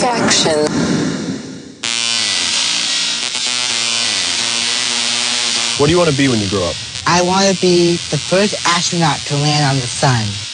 Action. What do you want to be when you grow up? I want to be the first astronaut to land on the sun.